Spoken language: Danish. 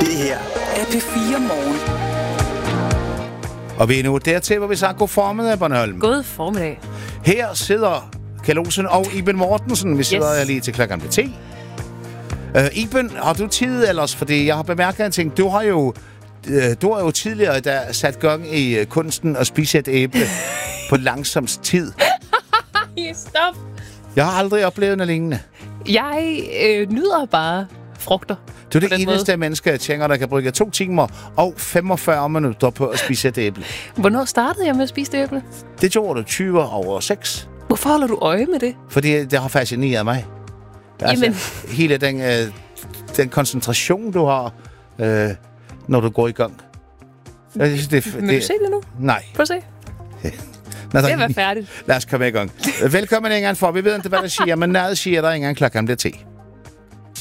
Det her er P4 Morgen. Og vi er nu dertil, hvor vi siger god formiddag, Bornholm. God formiddag. Her sidder Kjeld Olsen og Iben Mortensen. Vi sidder her lige til klokken 10. Iben, har du tid ellers? Fordi jeg har bemærket en ting. Du har jo tidligere sat gang i kunsten at spise et æble på langsomst tid. Stop. Jeg har aldrig oplevet noget lignende. Jeg nyder bare frugter. Du er det eneste menneske, jeg tænker, der kan bruge 2 timer og 45 minutter på at spise et æble. Hvornår startede jeg med at spise det æble? Det gjorde du 20:06. Hvorfor holder du øje med det? Fordi det har fascineret mig. Altså, Jamen. hele den koncentration, du har, når du går i gang. Jeg synes, Vil du se det nu? Nej. Prøv at se. Nå, Det var færdigt. Lad os komme i gang. Velkommen en gang for. Vi ved ikke, hvad der siger, men noget siger der en gang klokken bliver 10.